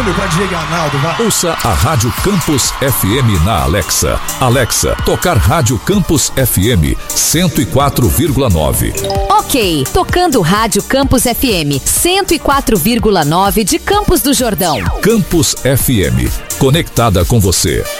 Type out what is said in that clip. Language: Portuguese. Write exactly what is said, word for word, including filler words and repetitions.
barulho pra desligar, Naldo, vai. Ouça a Rádio Campus F M na Alexa. Alexa, tocar Rádio Campus F M cento e quatro vírgula nove. Ok, tocando Rádio Campus F M cento e quatro vírgula nove de Campos do Jordão. Campus F M, conectada com você.